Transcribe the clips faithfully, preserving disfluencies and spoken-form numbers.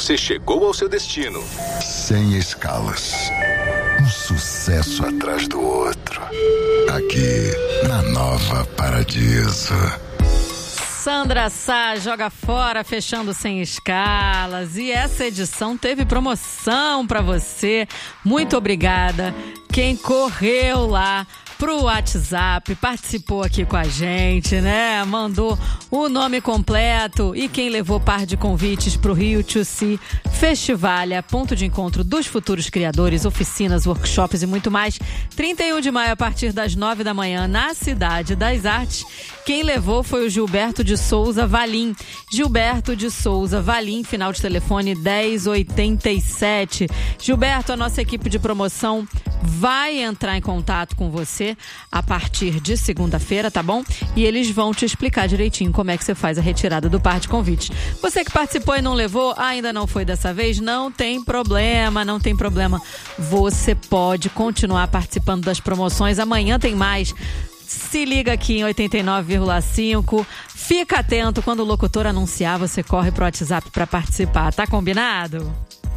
você chegou ao seu destino. Sem escalas. Um sucesso atrás do outro. Aqui, na Nova Paradiso. Sandra Sá joga fora, fechando Sem Escalas. E essa edição teve promoção para você. Muito obrigada. Quem correu lá pro WhatsApp, participou aqui com a gente, né? Mandou o nome completo e quem levou par de convites pro Rio to See Festivalia, ponto de encontro dos futuros criadores, oficinas, workshops e muito mais. trinta e um de maio, a partir das nove da manhã, na Cidade das Artes. Quem levou foi o Gilberto de Souza Valim. Gilberto de Souza Valim, final de telefone dez oitenta e sete. Gilberto, a nossa equipe de promoção vai entrar em contato com você a partir de segunda-feira, tá bom? E eles vão te explicar direitinho como é que você faz a retirada do par de convites. Você que participou e não levou, ainda não foi dessa vez, não tem problema, não tem problema. Você pode continuar participando das promoções. Amanhã tem mais. Se liga aqui em oitenta e nove vírgula cinco. Fica atento, quando o locutor anunciar, você corre pro WhatsApp para participar. Tá combinado?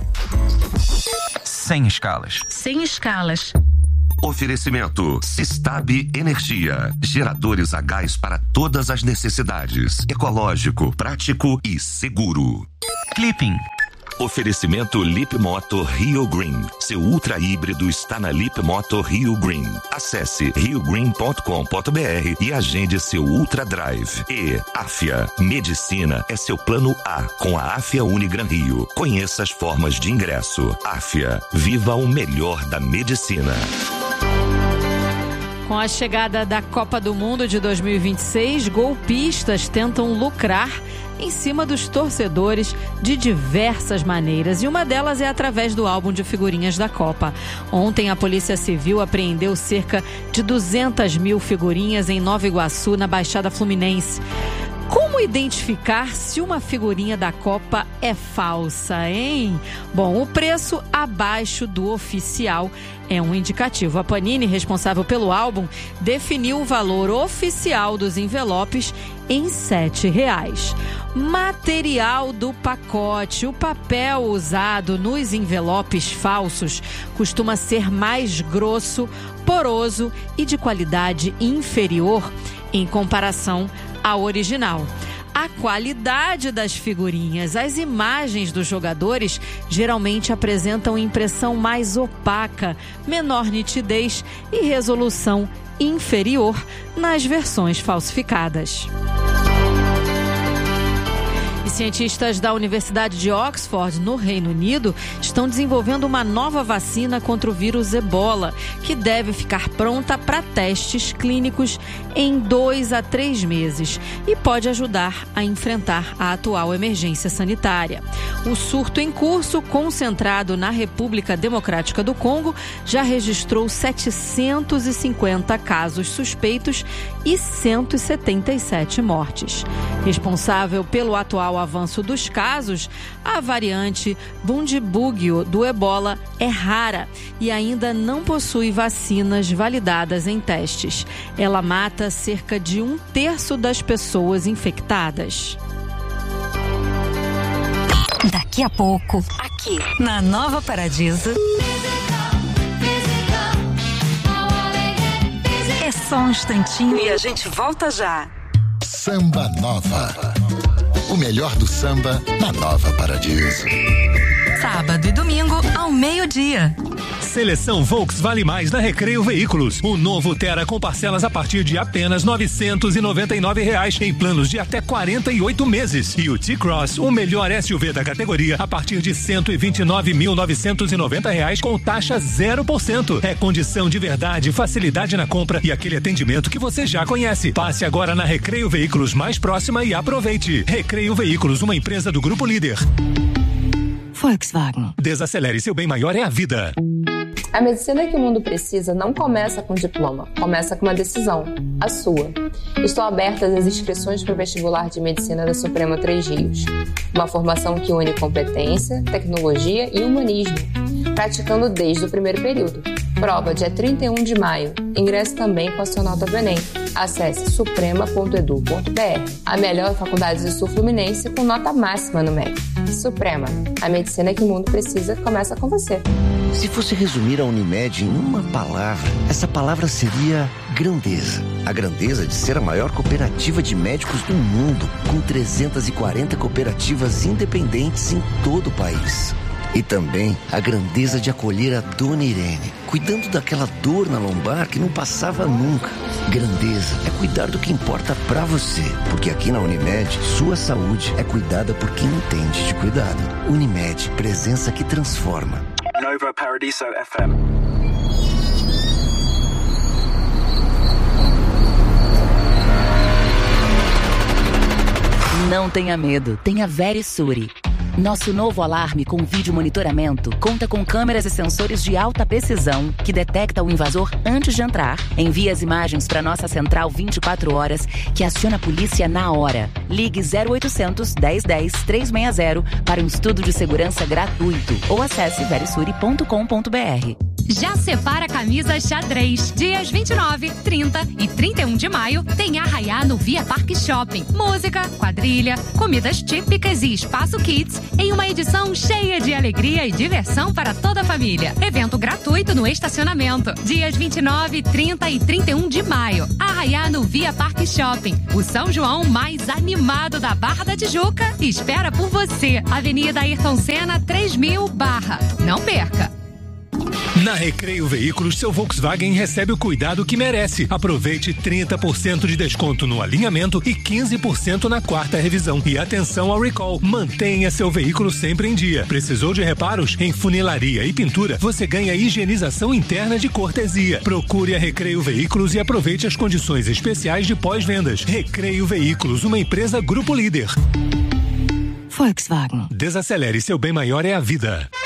Sem escalas. Sem escalas. Oferecimento Sistab Energia. Geradores a gás para todas as necessidades. Ecológico, prático e seguro. Clipping. Oferecimento Lip Moto Rio Green. Seu ultra híbrido está na Lip Moto Rio Green. Acesse rio green ponto com ponto b r e agende seu Ultra Drive. E Afia. Medicina é seu plano A com a Afia Unigran Rio. Conheça as formas de ingresso. Afia. Viva o melhor da medicina. Com a chegada da Copa do Mundo de dois mil e vinte e seis, golpistas tentam lucrar em cima dos torcedores de diversas maneiras, e uma delas é através do álbum de figurinhas da Copa. Ontem a Polícia Civil apreendeu cerca de duzentas mil figurinhas em Nova Iguaçu, na Baixada Fluminense. Como identificar se uma figurinha da Copa é falsa, hein? Bom, o preço abaixo do oficial é um indicativo. A Panini, responsável pelo álbum, definiu o valor oficial dos envelopes em sete reais. Material do pacote. O papel usado nos envelopes falsos costuma ser mais grosso, poroso e de qualidade inferior em comparação ao original. A qualidade das figurinhas, as imagens dos jogadores geralmente apresentam impressão mais opaca, menor nitidez e resolução inferior nas versões falsificadas. Cientistas da Universidade de Oxford, no Reino Unido, estão desenvolvendo uma nova vacina contra o vírus Ebola, que deve ficar pronta para testes clínicos em dois a três meses e pode ajudar a enfrentar a atual emergência sanitária. O surto em curso, concentrado na República Democrática do Congo, já registrou setecentos e cinquenta casos suspeitos e cento e setenta e sete mortes. Responsável pelo atual avanço dos casos, a variante Bundibugyo do Ebola é rara e ainda não possui vacinas validadas em testes. Ela mata cerca de um terço das pessoas infectadas. Daqui a pouco, aqui na Nova Paradiso, é só um instantinho e a gente volta já. Samba Nova. O melhor do samba na Nova Paradiso. Sábado e domingo ao meio-dia. Seleção Volks Vale Mais na Recreio Veículos. O novo Tera com parcelas a partir de apenas novecentos e noventa e nove reais em planos de até quarenta e oito meses. E o T-Cross, o melhor S U V da categoria, a partir de cento e vinte e nove mil novecentos e noventa reais com taxa zero por cento. É condição de verdade, facilidade na compra e aquele atendimento que você já conhece. Passe agora na Recreio Veículos mais próxima e aproveite. Recreio Veículos, uma empresa do Grupo Líder. Volkswagen. Desacelere, seu bem maior é a vida. A medicina que o mundo precisa não começa com diploma, começa com uma decisão, a sua. Estão abertas as inscrições para o vestibular de medicina da Suprema Três Rios. Uma formação que une competência, tecnologia e humanismo, praticando desde o primeiro período. Prova dia trinta e um de maio. Ingresse também com a sua nota do Enem. Acesse suprema ponto edu ponto br. A melhor faculdade do Sul Fluminense com nota máxima no M E C. Suprema. A medicina que o mundo precisa começa com você. Se fosse resumir a Unimed em uma palavra, essa palavra seria grandeza. A grandeza de ser a maior cooperativa de médicos do mundo, com trezentas e quarenta cooperativas independentes em todo o país. E também a grandeza de acolher a Dona Irene, cuidando daquela dor na lombar que não passava nunca. Grandeza é cuidar do que importa pra você, porque aqui na Unimed, sua saúde é cuidada por quem entende de cuidado. Unimed, presença que transforma. Nova Paradiso F M. Não tenha medo, tenha Verisuri. Nosso novo alarme com vídeo monitoramento conta com câmeras e sensores de alta precisão que detecta o invasor antes de entrar, envia as imagens para nossa central vinte e quatro horas, que aciona a polícia na hora. Ligue zero oitocentos, dez dez, trezentos e sessenta para um estudo de segurança gratuito ou acesse verisuri ponto com ponto b r. Já separa a camisa xadrez. Dias vinte e nove, trinta e trinta e um de maio tem Arraiá no Via Parque Shopping. Música, quadrilha, comidas típicas e espaço kids em uma edição cheia de alegria e diversão para toda a família. Evento gratuito no estacionamento. Dias vinte e nove, trinta e trinta e um de maio. Arraiá no Via Parque Shopping. O São João mais animado da Barra da Tijuca espera por você. Avenida Ayrton Senna, três mil Barra. Não perca! Na Recreio Veículos, seu Volkswagen recebe o cuidado que merece. Aproveite trinta por cento de desconto no alinhamento e quinze por cento na quarta revisão. E atenção ao recall. Mantenha seu veículo sempre em dia. Precisou de reparos? Em funilaria e pintura, você ganha higienização interna de cortesia. Procure a Recreio Veículos e aproveite as condições especiais de pós-vendas. Recreio Veículos, uma empresa Grupo Líder. Volkswagen. Desacelere, seu bem maior é a vida.